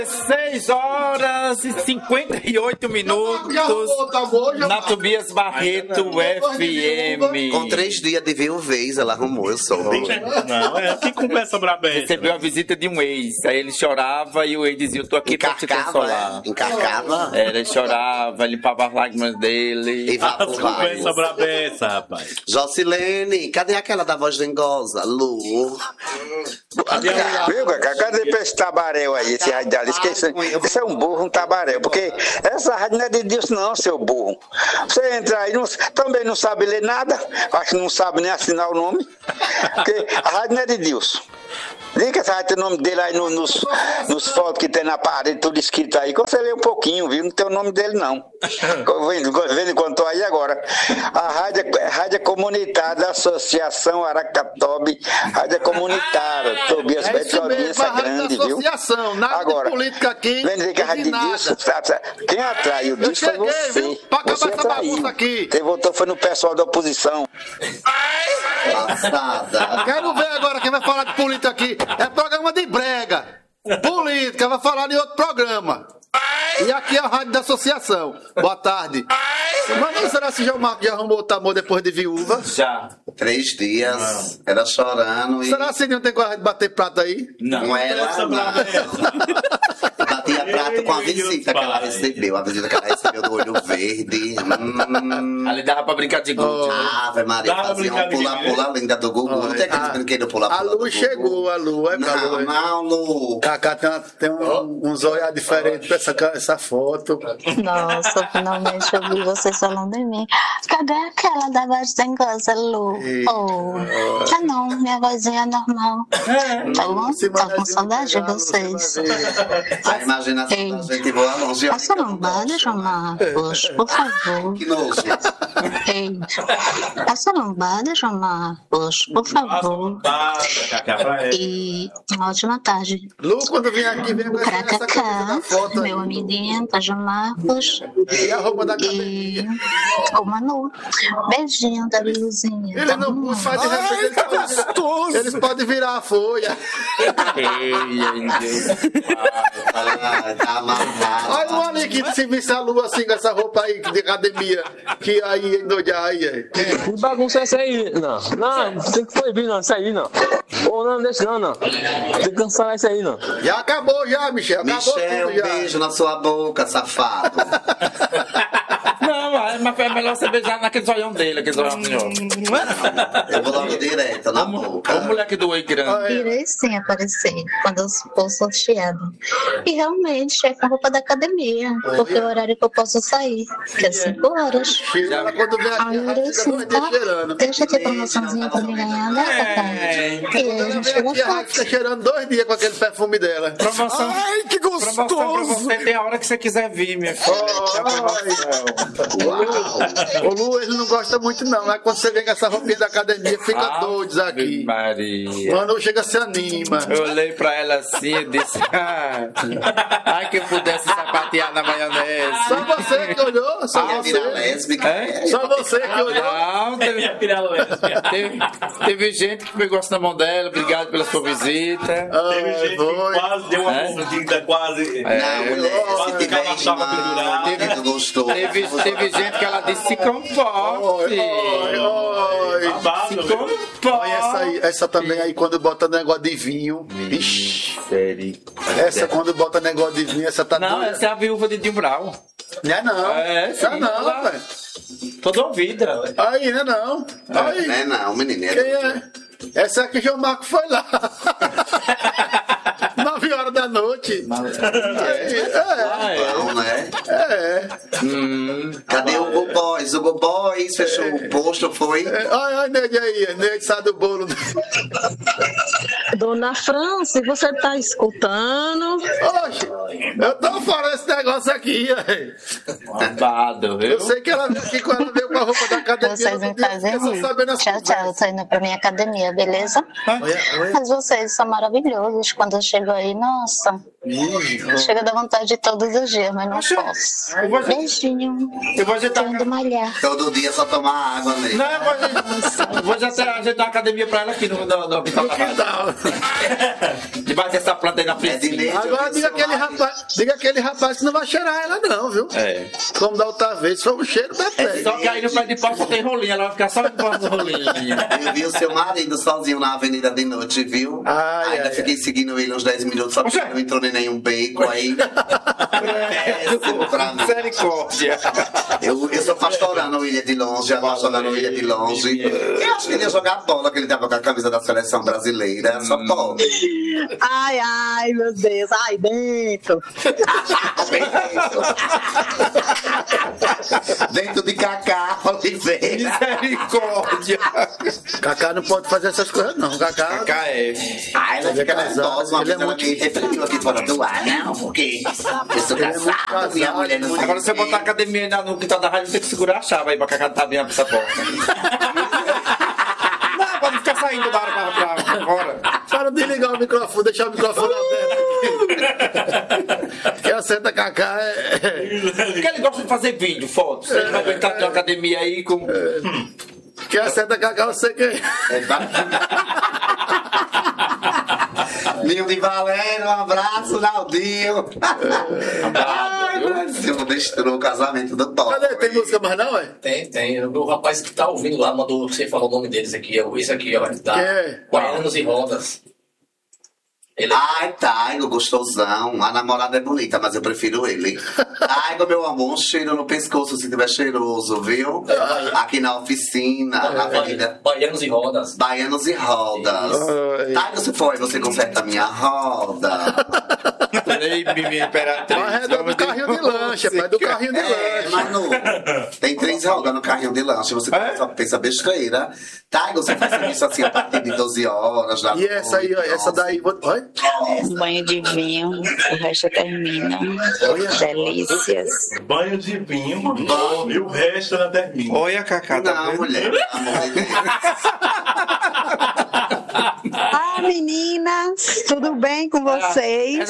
6h58 na Tobias Barreto FM. Com 3 dias de viuvez, ela arrumou, eu soube. Não, é que conversa brabenta. Recebeu a visita de um ex. Aí ele chorava e o ex dizia: eu tô aqui pra te consolar. Encarcava? Ele chorava, limpava as lágrimas dele. E Conversa brabenta, rapaz. Jocilene, cadê aquela da voz dengosa? Lu. Viu, Cacá? Cadê pra esse tabaréu aí, esse radialista? Esse é um burro, um tabaréu. Porque essa rádio não é de Deus, não, seu burro. Você entra aí, também não sabe ler nada. Acho que não sabe nem assinar o nome. Porque a rádio não é de Deus. Diga que essa rádio tem o nome dele aí nos fotos que tem na parede, tudo escrito aí. Quando você lê um pouquinho, viu? Não tem o nome dele, não. Vendo enquanto estou aí agora. A rádio comunitária da Associação Aracatobi, rádio comunitária. Tobias Beto, audiência grande, viu? Nada agora, de política aqui. vem dizer que a rádio de Deus, quem atraiu disso foi você. Viu? Pra acabar essa bagunça aqui. Quem votou foi no pessoal da oposição. Passada. Quero ver agora quem vai falar de política aqui. É programa de brega. Política, vai falar de outro programa. E aqui é a rádio da associação. Boa tarde. Mas não será que o Marco já arrumou o amor depois de viúva? Já. 3 dias, era chorando e... Será que não tem coragem de bater prato aí? Não era, não. Batia prato com a visita que ela recebeu. A visita que ela recebeu do olho verde. Ali dava pra brincar de gude. Ave Maria, fazia um pula-pula linda do Gugu. Não tem aqueles brinquedos pula-pula. A Lu chegou, a Lu. É não, Lu. Cacá tem uns olhares diferentes pra essa foto. Nossa, finalmente eu vi vocês falando de mim. Cadê aquela da voz dengosa, Lu? Não, minha vozinha é normal. Tá bom? Tô com saudade de vocês. A imaginação da gente voa longe. Passa lombada, João Marcos, por favor. Que nojo. Ei, passa lombada, João Marcos, por favor. E uma ótima tarde. Lu, quando vem aqui, vem com essa Cacá, foto. meu amiguinho, tá, João Marcos. E a roupa da E o Manu. Beijinho da Luzinha. Ele não faz de repente. Eles podem virar a folha. Tá amarrado. Olha o ali que se visse a Lu assim com essa roupa aí de academia. Que aí, aí. Que bagunça é essa aí? Não, tem que proibir, não, isso aí não. Ou não, deixa não. Tem que cancelar isso aí, não. Já acabou, Michel. Acabou Michel, tudo já. beijo na sua boca, safado. Não, mas é melhor você beijar naquele zoião dele, aquele zoião melhor. Eu vou logo direto na boca. O moleque do oi grande. Irei sim aparecer quando eu for sorteado. E realmente é com a roupa da academia, porque é o horário que eu posso sair, que é 5 horas. Ela quando vem aqui, Irei sim, tá? Deixa aqui a promoçãozinha pra me ganhar, né, Cacá? E aí a gente tira foto. Fica cheirando 2 dias com aquele perfume dela. Promoção. Ai, que gostoso! Promoção pra você tem a hora que você quiser vir, minha filha. O Lu, ele não gosta muito não, mas quando você vem com essa roupinha da academia, fica doidos aqui. Maria. Quando chega, se anima. Eu olhei pra ela assim e disse: ai, que eu pudesse sapatear na maionese. Só você que olhou? Só você? Lésbica. Só você que olhou? Não, teve gente que pegou na mão dela. Obrigado pela sua visita. Teve gente que quase deu uma mordida, quase. Não, mulher, se tiver irmão, gostou. Teve gente que ela disse: se comporte. Se comporte. Olha essa também aí, quando bota negócio de vinho. Ixi. Essa quando bota negócio de vinho, essa tá Não, doida. essa é a viúva de Dimbral. Não é não. É, sim. Não, Ela- velho. Toda ouvida. Aí, não é não. Aí. Não é não, menino. Quem é? Essa aqui João Marco foi lá. 9 horas da noite. Não, né? Cadê o Go Boys? O Go Boys fechou o posto, foi? Olha, Neide aí, Neide sai do bolo. Dona Franci, você tá escutando? Oxe, eu tô fora desse negócio aqui, aí. Babado, viu? Eu sei que ela veio aqui quando ela veio com a roupa da academia. Vocês me fazem rir. Tchau, tchau. Eu tô indo pra minha academia, beleza? Mas vocês são maravilhosos. Quando eu chego aí, nossa. Chega da vontade de todos os dias, mas não posso. Beijinho. Eu vou ajeitar. Tô indo malhar. Todo dia só tomar água, né? Não, eu vou ajeitar a academia pra ela aqui no hospital da rádio. Debaixo dessa planta aí na frente. Agora diga aquele rapaz que não vai cheirar ela não, viu? É. Como da outra vez, só o cheiro da pele. Só que aí no pé de pau só tem rolinho, ela vai ficar só debaixo do rolinho. Eu vi o seu marido sozinho na avenida de noite, viu? Ainda fiquei seguindo ele uns 10 minutos, só que não entrou nem nenhum beco aí. Misericórdia. Eu sou pastorando Ilha de longe, apaixonando Ilha de longe. Eu acho que ele ia jogar bola, que ele tava com a camisa da seleção brasileira, só pode. Ai, meu Deus, ai, dentro. Dentro de Cacá, Oliveira. Misericórdia. Cacá não pode fazer essas coisas não. Cacá é. Ela fica nervosa, uma vez ela me referiu aqui fora do ar, não, porque eu sou casado, minha mulher não sabe. Agora se você botar a academia aí no quintal da rádio, tem que segurar a chave aí pra Cacá não tá bem pra essa porta. Não, pode ficar saindo da hora pra fora. Para de ligar o microfone, deixar o microfone aberto. Que acerta Cacá Porque ele gosta de fazer vídeo, fotos. Ele vai entrar na academia aí com... Que acerta Cacá, eu sei que... Ninho de Valério, um abraço, Naldinho. Eu destruiu o casamento do Top. Cadê? Tem música mais não, é? Tem. O rapaz que tá ouvindo lá mandou você falar o nome deles aqui. Esse aqui, ó. Tá. Baianos e Rodas. Ai, Taigo, gostosão. A namorada é bonita, mas eu prefiro ele. Taigo, meu amor, um cheiro no pescoço se tiver cheiroso, viu? Aqui na oficina, na avenida. Baianos e Rodas. Baianos e Rodas. Taigo, se for, você conserta a minha roda. Mas é do carrinho de lanche, é do carrinho de lanche. Manu, tem 3 rodas no carrinho de lanche, você só pensa besteira. Taigo, você faz isso assim a partir de 12 horas. E essa aí, ó, essa daí... Oi? Banho de vinho, o resto termina. Delícias. Banho de vinho e o resto ela termina. Olha, Cacá, tá não, mulher. Ah, meninas, tudo bem com vocês?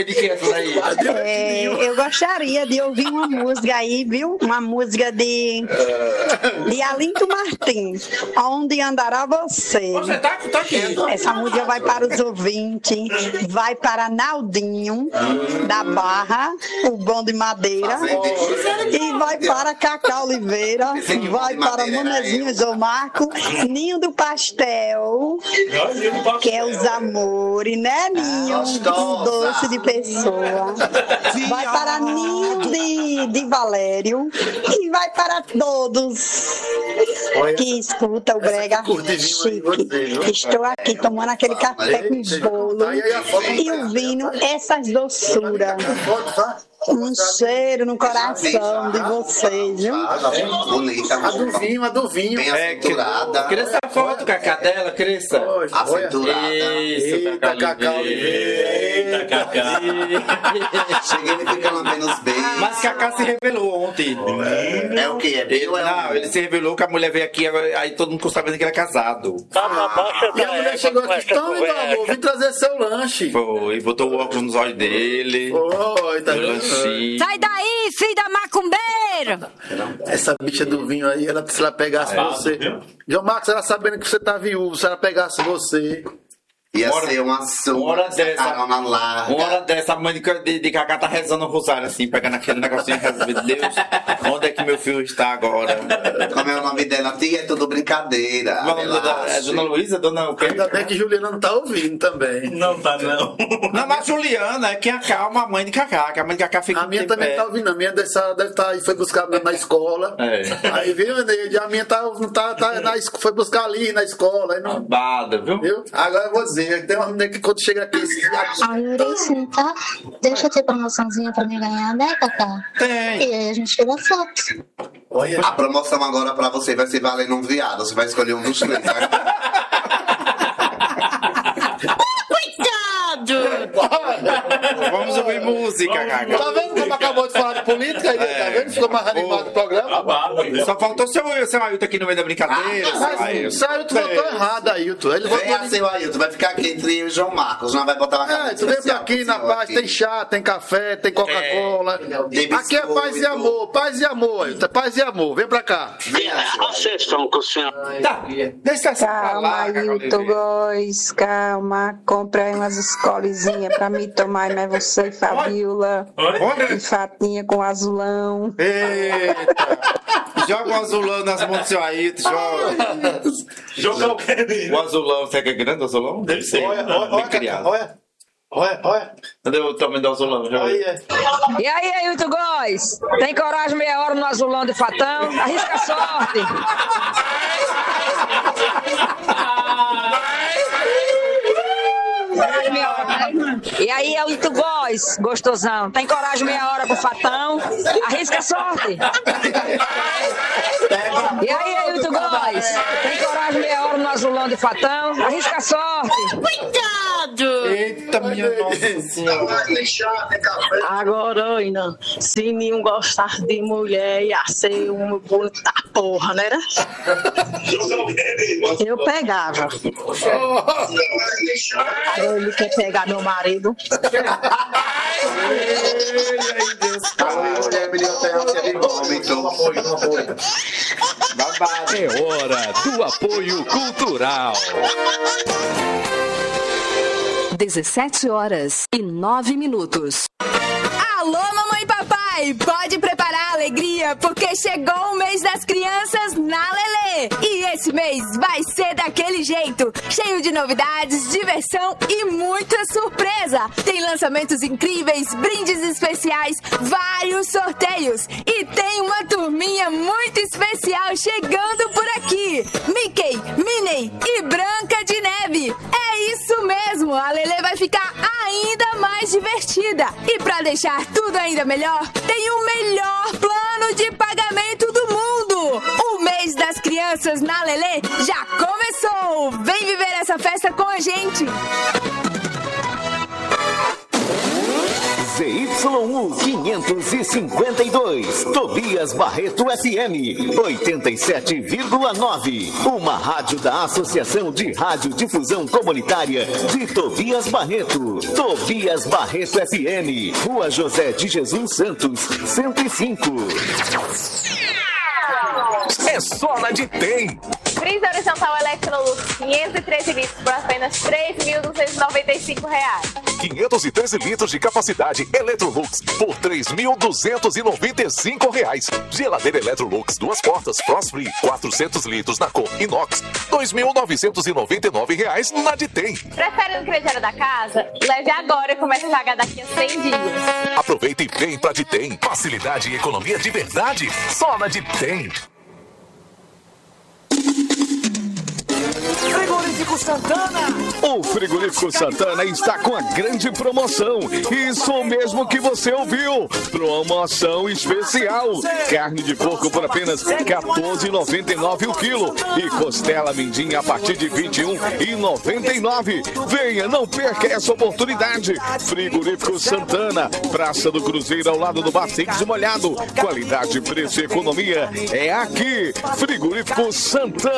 Eu gostaria de ouvir uma música aí, viu? Uma música de Alinto Martins, Onde Andará Você. Você tá aqui. Essa música vai para os ouvintes, vai para Naldinho, da Barra, o Bom de Madeira, e vai para Cacá Oliveira, vai para Manezinho João Marco, Ninho do Pastel, que é os amores, né, Ninho? Um doce de pessoa. Vai para Ninho de Valério e vai para todos que escuta o Brega Chique. Estou aqui tomando aquele café com bolo e ouvindo essas doçuras. Um cheiro no coração de vocês, viu? Bonita. A do vinho. Bem acinturada. Cresça a foto, Cacá, dela, cresça. Acinturada. Eita, Cacá. Eita, Cacá. Cheguei e fica lambendo os beijos. Mas Cacá se revelou ontem. É o quê? É beijo? Não, ele se revelou que a mulher veio aqui, aí todo mundo ficou sabendo que ele é casado. E a mulher chegou aqui, então, meu amor, vim trazer seu lanche. Foi, botou o óculos nos olhos dele. Oi, tá vendo? Sai daí, filho da macumbeira! Essa bicha do vinho aí, se ela pegasse você. João Marcos, ela sabendo que você tá viúvo, se ela pegasse você. Ia ser uma hora dessa, larga. Uma hora dessa, a mãe de Cacá tá rezando o rosário assim, pegando aquele negocinho e rezando. Deus, onde é que meu filho está agora? Como é o nome dela? Tia, é tudo brincadeira. É Dona Luísa? Dona o quê? Ainda bem que Juliana não tá ouvindo também. Não tá, não. Não, mas Juliana é quem acalma a mãe de Cacá, que a mãe de Cacá fica. A minha também tá ouvindo, a minha deve estar aí, foi buscar na escola. Aí, viu, a minha foi buscar ali na escola. Aí não... Bada, viu? Agora eu vou dizer, tem uma menina que quando chega aqui. Sim, tá? Deixa eu ter promoçãozinha pra me ganhar, né, Cacá? Tem. E aí a gente tira foto. Olha. A promoção agora pra você vai ser valendo um viado. Você vai escolher um dos 3. Coitado! Vamos ouvir música, Gaga. Tá vendo como acabou de falar de política aí? Tá vendo? Ficou mais animado o programa. Só faltou seu Ailton aqui no meio da brincadeira. Seu Ailton votou errado, Ailton. Ele votou Vem seu Ailton, vai ficar aqui entre eu e João Marcos. Não vai botar uma cabeça. Tu vem pra aqui na paz, tem chá, tem café, tem Coca-Cola. Aqui é paz e amor, Ailton. Paz e amor. Vem pra cá. Vocês estão com o senhor. Tá, deixa essa Calma, Ailton Góes, calma. Compra aí umas escolezinhas pra mim tomar, mas você e Fabiola. E fatinha com azulão. Eita! Joga o azulão nas mãos do seu Ailton, joga. Jogar o quê? O azulão, você quer grande o azulão? Deve ser. Bem criado. Olha. Cadê o tamanho do azulão? E aí, Ailton Góes? Tem coragem meia hora no azulão de fatão? Arrisca a sorte. E aí, Ailton Góes, gostosão? Tem coragem meia hora pro fatão? Arrisca a sorte. E aí, Ailton Góes? Tem coragem meia hora no azulão de fatão? Arrisca a sorte. Cuidado! Eita, minha nossa senhora. Agora, ainda, se nenhum gostar de mulher, ia ser um bonito da porra, né? Eu pegava. Agora ele quer pegar meu marido. É hora do apoio cultural. 17h09. Alô, mamãe e papai, pode preparar a alegria, porque chegou o mês das crianças na Lelê. E esse mês vai ser daquele jeito, cheio de novidades, diversão e muita surpresa. Tem lançamentos incríveis, brindes especiais, vários sorteios. E tem uma turminha muito especial chegando por aqui. Mickey, Minnie e Branca de Neve. É isso mesmo, a Lelê vai ficar ainda mais divertida. E pra deixar tudo ainda melhor, tem o melhor plano de pagamento do mundo. O mês das crianças na Lelê já começou. Vem viver essa festa com a gente. ZYU 552, Tobias Barreto FM 87,9. Uma rádio da Associação de Radiodifusão Comunitária de Tobias Barreto. Tobias Barreto FM, Rua José de Jesus Santos, 105. É só na de Tem. Freezer horizontal Electrolux 513 litros por apenas R$ 3.295. 513 litros de capacidade Electrolux por R$ 3.295. Geladeira Electrolux 2 portas Frost Free 400 litros na cor inox R$ 2.999 na Ditem. Prefere no crediário da casa? Leve agora e comece a pagar daqui a 100 dias. Aproveita e vem pra Ditem. Facilidade e economia de verdade só na Ditem. Frigorífico Santana! O Frigorífico Santana está com a grande promoção. Isso mesmo que você ouviu. Promoção especial. Carne de porco por apenas R$ 14,99 o quilo. E costela mindinha a partir de R$ 21,99. Venha, não perca essa oportunidade. Frigorífico Santana, Praça do Cruzeiro, ao lado do Bar Secos Molhado. Qualidade, preço e economia é aqui. Frigorífico Santana.